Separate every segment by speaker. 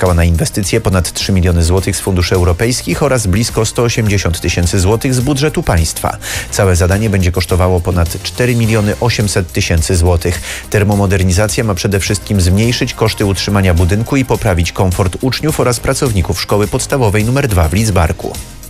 Speaker 1: uzyskała na inwestycje ponad 3 miliony złotych z funduszy europejskich oraz blisko 180 tysięcy złotych z budżetu państwa. Całe zadanie będzie kosztowało ponad 4 miliony 800 tysięcy złotych. Termomodernizacja ma przede wszystkim zmniejszyć koszty utrzymania budynku i poprawić komfort uczniów oraz pracowników szkoły podstawowej nr 2 w Lidzbarku.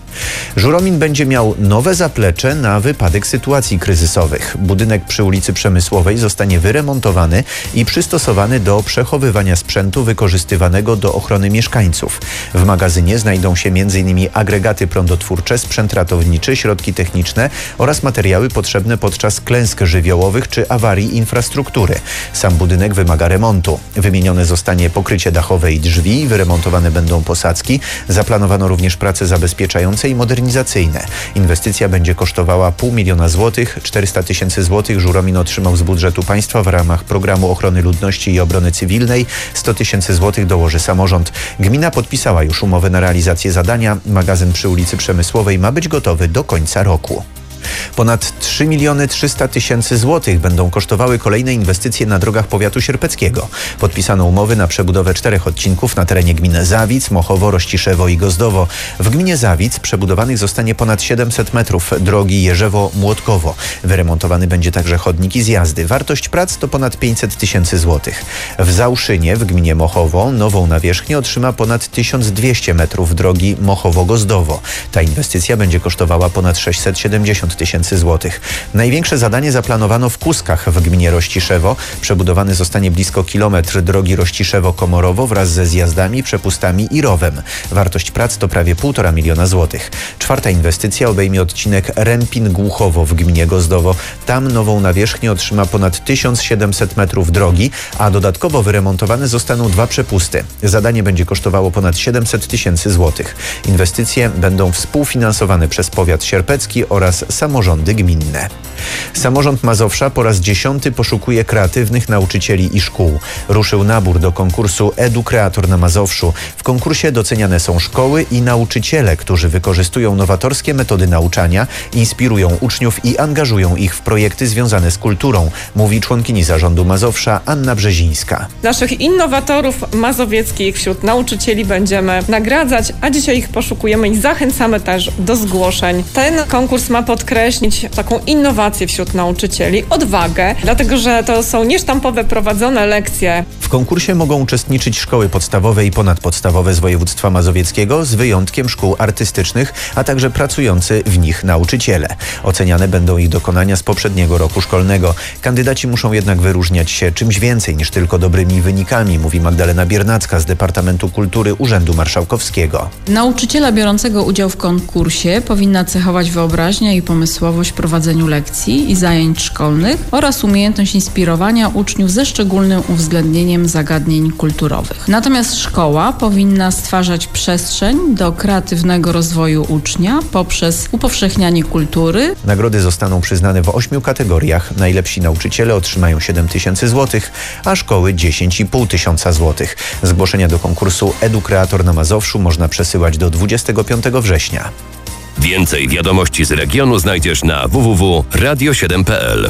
Speaker 1: Żuromin będzie miał nowe zaplecze na wypadek sytuacji kryzysowych. Budynek przy ulicy Przemysłowej zostanie wyremontowany i przystosowany do przechowywania sprzętu wykorzystywanego do ochrony mieszkańców. W magazynie znajdą się m.in. agregaty prądotwórcze, sprzęt ratowniczy, środki techniczne oraz materiały potrzebne podczas klęsk żywiołowych czy awarii infrastruktury. Sam budynek wymaga remontu. Wymienione zostanie pokrycie dachowe i drzwi, wyremontowane będą posadzki. Zaplanowano również prace zabezpieczające i modernizacyjne. Inwestycja będzie kosztowała 500 000 złotych. 400 tysięcy złotych Żuromin otrzymał z budżetu państwa w ramach Programu Ochrony Ludności i Obrony Cywilnej. 100 tysięcy złotych dołoży samorząd. Gmina podpisała już umowę na realizację zadania. Magazyn przy ulicy Przemysłowej ma być gotowy do końca roku. Ponad 3 300 000 złotych będą kosztowały kolejne inwestycje na drogach powiatu sierpeckiego. Podpisano umowy na przebudowę 4 odcinków na terenie gmin Zawic, Mochowo, Rościszewo i Gozdowo. W gminie Zawic przebudowanych zostanie ponad 700 metrów drogi Jerzewo-Młotkowo. Wyremontowany będzie także chodnik i zjazdy. Wartość prac to ponad 500 tysięcy złotych. W Załszynie w gminie Mochowo nową nawierzchnię otrzyma ponad 1200 metrów drogi Mochowo-Gozdowo. Ta inwestycja będzie kosztowała ponad 670 tysięcy złotych. Największe zadanie zaplanowano w Kuskach w gminie Rościszewo. Przebudowany zostanie blisko kilometr drogi Rościszewo-Komorowo wraz ze zjazdami, przepustami i rowem. Wartość prac to prawie 1,5 miliona złotych. 4. inwestycja obejmie odcinek Rępin-Głuchowo w gminie Gozdowo. Tam nową nawierzchnię otrzyma ponad 1700 metrów drogi, a dodatkowo wyremontowane zostaną 2 przepusty. Zadanie będzie kosztowało ponad 700 tysięcy złotych. Inwestycje będą współfinansowane przez powiat sierpecki oraz samorządy gminne. Samorząd Mazowsza po raz 10. poszukuje kreatywnych nauczycieli i szkół. Ruszył nabór do konkursu Edu-Kreator na Mazowszu. W konkursie doceniane są szkoły i nauczyciele, którzy wykorzystują nowatorskie metody nauczania, inspirują uczniów i angażują ich w projekty związane z kulturą, mówi członkini zarządu Mazowsza Anna Brzezińska.
Speaker 2: Naszych innowatorów mazowieckich wśród nauczycieli będziemy nagradzać, a dzisiaj ich poszukujemy i zachęcamy też do zgłoszeń. Ten konkurs ma podkreślić taką innowację wśród nauczycieli, odwagę, dlatego że to są niesztampowe prowadzone lekcje.
Speaker 1: W konkursie mogą uczestniczyć szkoły podstawowe i ponadpodstawowe z województwa mazowieckiego, z wyjątkiem szkół artystycznych, a także pracujący w nich nauczyciele. Oceniane będą ich dokonania z poprzedniego roku szkolnego. Kandydaci muszą jednak wyróżniać się czymś więcej niż tylko dobrymi wynikami, mówi Magdalena Biernacka z Departamentu Kultury Urzędu Marszałkowskiego.
Speaker 3: Nauczyciela biorącego udział w konkursie powinna cechować wyobraźnia i pomysłowość w prowadzeniu lekcji i zajęć szkolnych oraz umiejętność inspirowania uczniów ze szczególnym uwzględnieniem zagadnień kulturowych. Natomiast szkoła powinna stwarzać przestrzeń do kreatywnego rozwoju ucznia poprzez upowszechnianie kultury.
Speaker 1: Nagrody zostaną przyznane w 8 kategoriach. Najlepsi nauczyciele otrzymają 7 tysięcy złotych, a szkoły 10,5 tysiąca złotych. Zgłoszenia do konkursu Edu-Kreator na Mazowszu można przesyłać do 25 września.
Speaker 4: Więcej wiadomości z regionu znajdziesz na www.radio7.pl.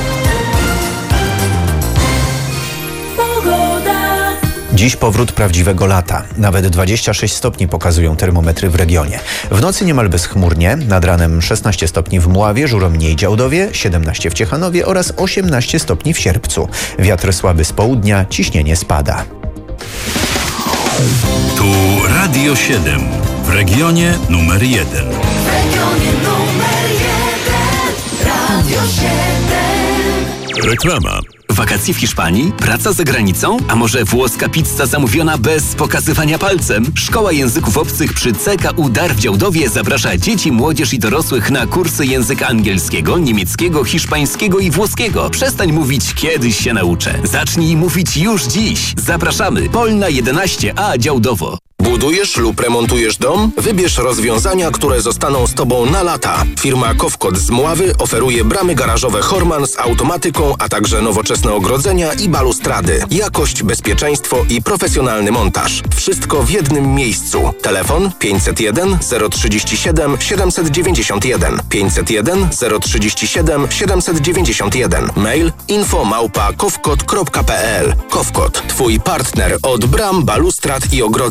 Speaker 1: Dziś powrót prawdziwego lata. Nawet 26 stopni pokazują termometry w regionie. W nocy niemal bezchmurnie, nad ranem 16 stopni w Mławie, Żurominie i Działdowie, 17 w Ciechanowie oraz 18 stopni w Sierpcu. Wiatr słaby z południa, ciśnienie spada.
Speaker 5: Tu Radio 7 w regionie numer 1.
Speaker 6: W regionie numer 1 Radio 7.
Speaker 5: Reklama.
Speaker 7: Wakacje w Hiszpanii? Praca za granicą? A może włoska pizza zamówiona bez pokazywania palcem? Szkoła Języków Obcych przy CKU Dar w Działdowie zaprasza dzieci, młodzież i dorosłych na kursy języka angielskiego, niemieckiego, hiszpańskiego i włoskiego. Przestań mówić kiedyś się nauczę. Zacznij mówić już dziś. Zapraszamy. Polna 11A Działdowo.
Speaker 8: Budujesz lub remontujesz dom? Wybierz rozwiązania, które zostaną z Tobą na lata. Firma Kowkot z Mławy oferuje bramy garażowe Horman z automatyką, a także nowoczesne ogrodzenia i balustrady. Jakość, bezpieczeństwo i profesjonalny montaż. Wszystko w jednym miejscu. Telefon 501 037 791 501 037 791. Mail info@kowkot.pl. Kowkot. Twój partner od bram, balustrad i ogrodzeń.